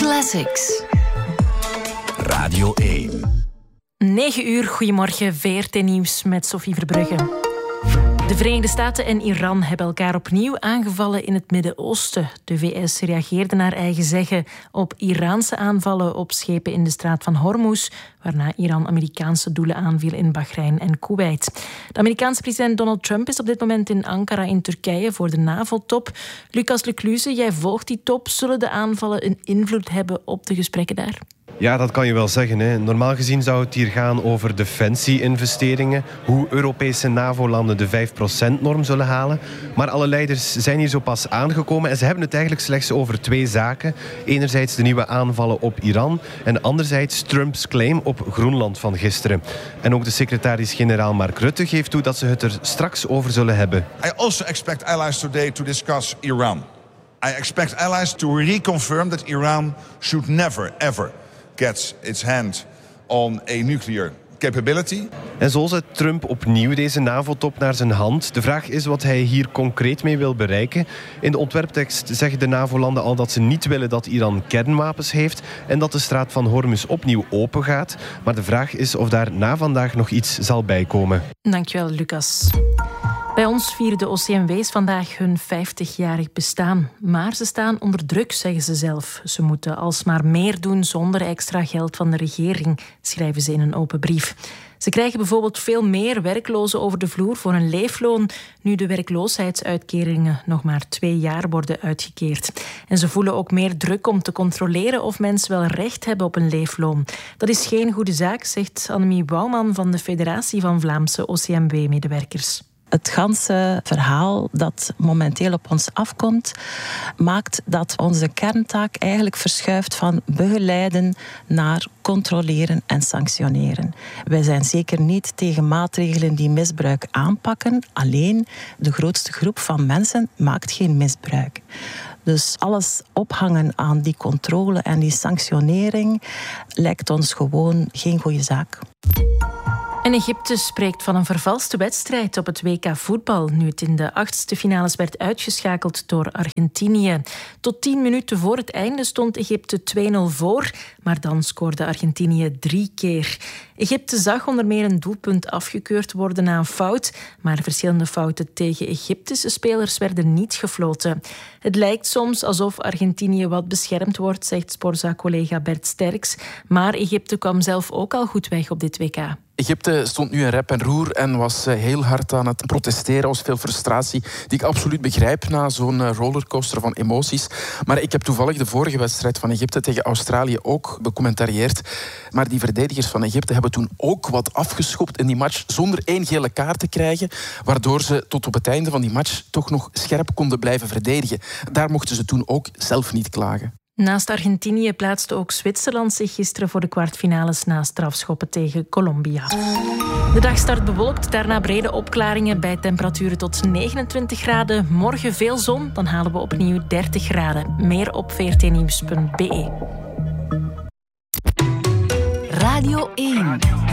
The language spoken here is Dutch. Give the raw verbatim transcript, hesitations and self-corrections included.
Classics. Radio één. negen uur, goedemorgen, V R T-nieuws met Sophie Verbrugge. De Verenigde Staten en Iran hebben elkaar opnieuw aangevallen in het Midden-Oosten. De V S reageerde naar eigen zeggen op Iraanse aanvallen op schepen in de straat van Hormuz, waarna Iran Amerikaanse doelen aanviel in Bahrein en Kuwait. De Amerikaanse president Donald Trump is op dit moment in Ankara in Turkije voor de NAVO-top. Lucas Lecluze, jij volgt die top. Zullen de aanvallen een invloed hebben op de gesprekken daar? Ja, dat kan je wel zeggen. Hè. Normaal gezien zou het hier gaan over defensie-investeringen, hoe Europese NAVO-landen de vijf procent-norm zullen halen. Maar alle leiders zijn hier zo pas aangekomen en ze hebben het eigenlijk slechts over twee zaken. Enerzijds de nieuwe aanvallen op Iran en anderzijds Trumps claim op Groenland van gisteren. En ook de secretaris-generaal Mark Rutte geeft toe dat ze het er straks over zullen hebben. I also expect allies today to discuss Iran. I expect allies to reconfirm that Iran should never, ever gets its hand on a nuclear capability. En zo zet Trump opnieuw deze NAVO-top naar zijn hand. De vraag is wat hij hier concreet mee wil bereiken. In de ontwerptekst zeggen de NAVO-landen al dat ze niet willen dat Iran kernwapens heeft en dat de straat van Hormuz opnieuw open gaat. Maar de vraag is of daar na vandaag nog iets zal bijkomen. Dankjewel, Lucas. Bij ons vieren de O C M W's vandaag hun vijftigjarig bestaan. Maar ze staan onder druk, zeggen ze zelf. Ze moeten alsmaar meer doen zonder extra geld van de regering, schrijven ze in een open brief. Ze krijgen bijvoorbeeld veel meer werklozen over de vloer voor een leefloon, nu de werkloosheidsuitkeringen nog maar twee jaar worden uitgekeerd. En ze voelen ook meer druk om te controleren of mensen wel recht hebben op een leefloon. Dat is geen goede zaak, zegt Annemie Bouwman van de Federatie van Vlaamse O C M W-medewerkers. Het ganse verhaal dat momenteel op ons afkomt, maakt dat onze kerntaak eigenlijk verschuift van begeleiden naar controleren en sanctioneren. Wij zijn zeker niet tegen maatregelen die misbruik aanpakken. Alleen de grootste groep van mensen maakt geen misbruik. Dus alles ophangen aan die controle en die sanctionering lijkt ons gewoon geen goede zaak. En Egypte spreekt van een vervalste wedstrijd op het W K voetbal, nu het in de achtste finales werd uitgeschakeld door Argentinië. Tot tien minuten voor het einde stond Egypte twee nul voor, maar dan scoorde Argentinië drie keer. Egypte zag onder meer een doelpunt afgekeurd worden na een fout, maar verschillende fouten tegen Egyptische spelers werden niet gefloten. Het lijkt soms alsof Argentinië wat beschermd wordt, zegt Sporza-collega Bert Sterks, maar Egypte kwam zelf ook al goed weg op dit W K. Egypte stond nu in rep en roer en was heel hard aan het protesteren. Er was veel frustratie, die ik absoluut begrijp na zo'n rollercoaster van emoties. Maar ik heb toevallig de vorige wedstrijd van Egypte tegen Australië ook becommentarieerd. Maar die verdedigers van Egypte hebben toen ook wat afgeschopt in die match zonder één gele kaart te krijgen, waardoor ze tot op het einde van die match toch nog scherp konden blijven verdedigen. Daar mochten ze toen ook zelf niet klagen. Naast Argentinië plaatste ook Zwitserland zich gisteren voor de kwartfinales na strafschoppen tegen Colombia. De dag start bewolkt, daarna brede opklaringen bij temperaturen tot negenentwintig graden. Morgen veel zon, dan halen we opnieuw dertig graden. Meer op v r t nieuws punt b e. Radio één.